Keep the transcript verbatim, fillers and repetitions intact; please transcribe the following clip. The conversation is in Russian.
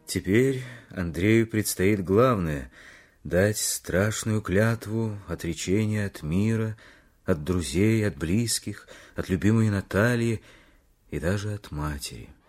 Теперь Андрею предстоит главное — дать страшную клятву отречения от мира, от друзей, от близких, от любимой Натальи и даже от матери.